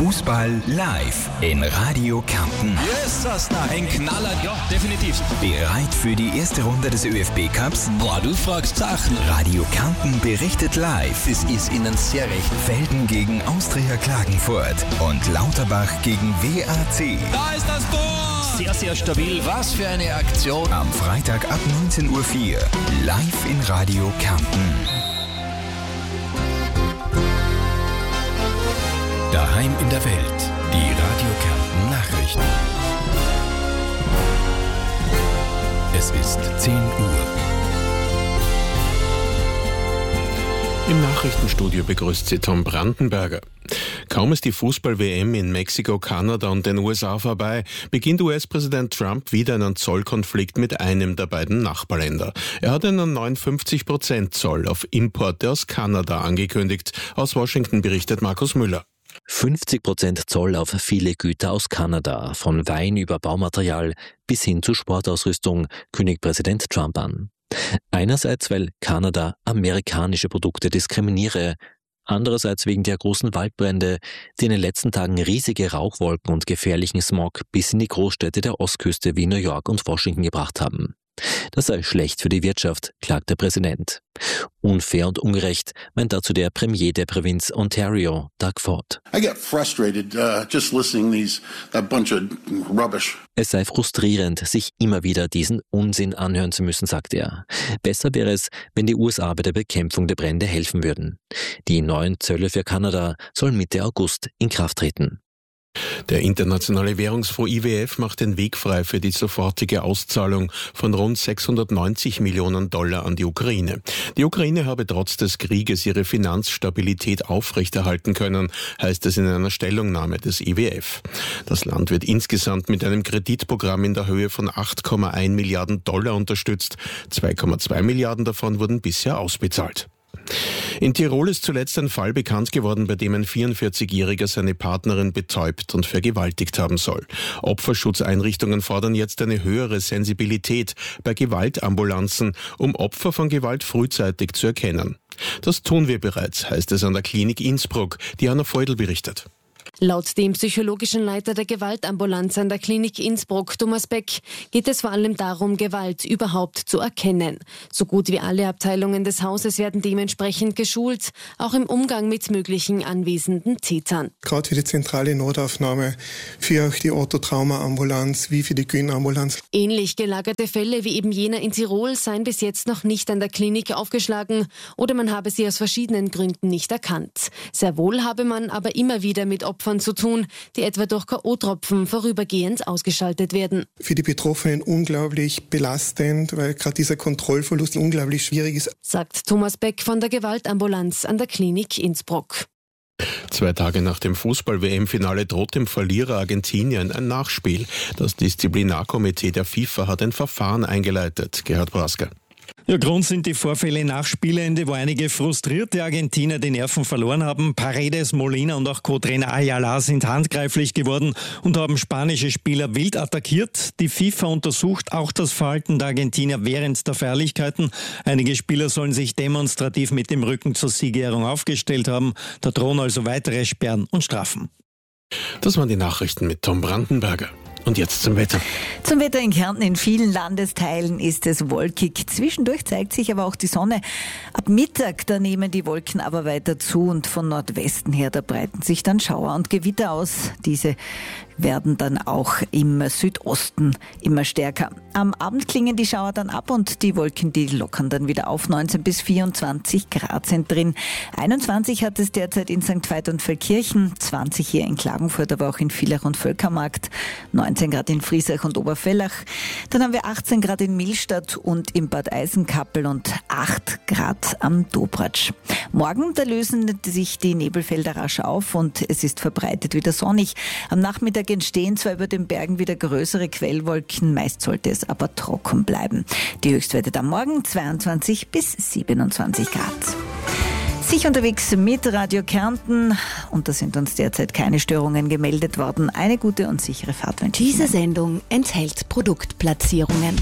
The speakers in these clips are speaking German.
Fußball live in Radio Kärnten. Yes, ein Knaller, ja, definitiv. Bereit für die erste Runde des ÖFB-Cups? Boah, du fragst Sachen. Radio Kärnten berichtet live. Das ist Ihnen sehr recht. Felden gegen Austria Klagenfurt und Lauterbach gegen WAC. Da ist das Tor! Sehr, sehr stabil. Was für eine Aktion. Am Freitag ab 19:04 Uhr live in Radio Kärnten. Daheim in der Welt. Die Radio Kärnten Nachrichten. Es ist 10 Uhr. Im Nachrichtenstudio begrüßt Sie Tom Brandenberger. Kaum ist die Fußball-WM in Mexiko, Kanada und den USA vorbei, beginnt US-Präsident Trump wieder einen Zollkonflikt mit einem der beiden Nachbarländer. Er hat einen 59% Zoll auf Importe aus Kanada angekündigt. Aus Washington berichtet Markus Müller. 50% Zoll auf viele Güter aus Kanada, von Wein über Baumaterial bis hin zu Sportausrüstung, kündigt Präsident Trump an. Einerseits, weil Kanada amerikanische Produkte diskriminiere, andererseits wegen der großen Waldbrände, die in den letzten Tagen riesige Rauchwolken und gefährlichen Smog bis in die Großstädte der Ostküste wie New York und Washington gebracht haben. Das sei schlecht für die Wirtschaft, klagt der Präsident. Unfair und ungerecht, meint dazu der Premier der Provinz Ontario, Doug Ford. Es sei frustrierend, sich immer wieder diesen Unsinn anhören zu müssen, sagt er. Besser wäre es, wenn die USA bei der Bekämpfung der Brände helfen würden. Die neuen Zölle für Kanada sollen Mitte August in Kraft treten. Der Internationale Währungsfonds IWF macht den Weg frei für die sofortige Auszahlung von rund $690 Millionen an die Ukraine. Die Ukraine habe trotz des Krieges ihre Finanzstabilität aufrechterhalten können, heißt es in einer Stellungnahme des IWF. Das Land wird insgesamt mit einem Kreditprogramm in der Höhe von $8,1 Milliarden unterstützt. 2,2 Milliarden davon wurden bisher ausbezahlt. In Tirol ist zuletzt ein Fall bekannt geworden, bei dem ein 44-Jähriger seine Partnerin betäubt und vergewaltigt haben soll. Opferschutzeinrichtungen fordern jetzt eine höhere Sensibilität bei Gewaltambulanzen, um Opfer von Gewalt frühzeitig zu erkennen. Das tun wir bereits, heißt es an der Klinik Innsbruck. Diana Feudel berichtet. Laut dem psychologischen Leiter der Gewaltambulanz an der Klinik Innsbruck, Thomas Beck, geht es vor allem darum, Gewalt überhaupt zu erkennen. So gut wie alle Abteilungen des Hauses werden dementsprechend geschult, auch im Umgang mit möglichen anwesenden Tätern. Gerade für die zentrale Notaufnahme, für auch die Orthotrauma-Ambulanz wie für die Gyn-Ambulanz. Ähnlich gelagerte Fälle wie eben jener in Tirol seien bis jetzt noch nicht an der Klinik aufgeschlagen oder man habe sie aus verschiedenen Gründen nicht erkannt. Sehr wohl habe man aber immer wieder mit Opfern zu tun, die etwa durch K.O.-Tropfen vorübergehend ausgeschaltet werden. Für die Betroffenen unglaublich belastend, weil gerade dieser Kontrollverlust unglaublich schwierig ist. Sagt Thomas Beck von der Gewaltambulanz an der Klinik Innsbruck. 2 Tage nach dem Fußball-WM-Finale droht dem Verlierer Argentinien ein Nachspiel. Das Disziplinarkomitee der FIFA hat ein Verfahren eingeleitet. Gerhard Brasker. Ja, Grund sind die Vorfälle nach Spielende, wo einige frustrierte Argentinier die Nerven verloren haben. Paredes, Molina und auch Co-Trainer Ayala sind handgreiflich geworden und haben spanische Spieler wild attackiert. Die FIFA untersucht auch das Verhalten der Argentinier während der Feierlichkeiten. Einige Spieler sollen sich demonstrativ mit dem Rücken zur Siegerehrung aufgestellt haben. Da drohen also weitere Sperren und Strafen. Das waren die Nachrichten mit Tom Brandenberger. Und jetzt zum Wetter. Zum Wetter in Kärnten. In vielen Landesteilen ist es wolkig. Zwischendurch zeigt sich aber auch die Sonne. Ab Mittag, da nehmen die Wolken aber weiter zu und von Nordwesten her, da breiten sich dann Schauer und Gewitter aus. Diese werden dann auch im Südosten immer stärker. Am Abend klingen die Schauer dann ab und die Wolken, die lockern dann wieder auf. 19 bis 24 Grad sind drin. 21 hat es derzeit in St. Veit und Feldkirchen, 20 hier in Klagenfurt, aber auch in Villach und Völkermarkt, 19 Grad in Friesach und Obervellach. Dann haben wir 18 Grad in Millstatt und in Bad Eisenkappel und 8 Grad am Dobratsch. Morgen, da lösen sich die Nebelfelder rasch auf und es ist verbreitet wieder sonnig. Am Nachmittag entstehen zwar über den Bergen wieder größere Quellwolken, meist sollte es aber trocken bleiben. Die Höchstwerte dann morgen 22 bis 27 Grad. Sich unterwegs mit Radio Kärnten und da sind uns derzeit keine Störungen gemeldet worden. Eine gute und sichere Fahrt wünsche ich. Diese Sendung enthält Produktplatzierungen.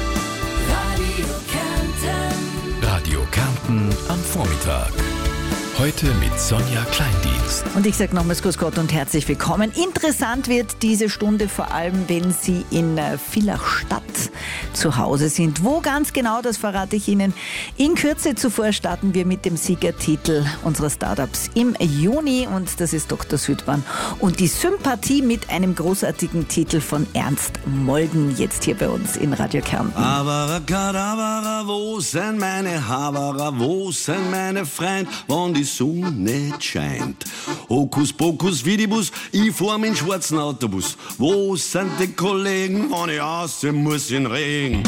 Radio Kärnten am Vormittag. Heute mit Sonja Kleindienst. Und ich sage nochmals Grüß Gott und herzlich willkommen. Interessant wird diese Stunde vor allem, wenn Sie in Villach-Stadt zu Hause sind. Wo ganz genau, das verrate ich Ihnen in Kürze. Zuvor starten wir mit dem Siegertitel unserer Startups im Juni und das ist Dr. Südbahn und die Sympathie mit einem großartigen Titel von Ernst Molden, jetzt hier bei uns in Radio Kärnten. Abracadabra, wo sind meine Haberer, wo sind meine Freund, wann die Sonne scheint? Hokus pokus vidibus, ich fahr mit schwarzen Autobus. Wo sind die Kollegen, wenn ich aussehen muss in Regen?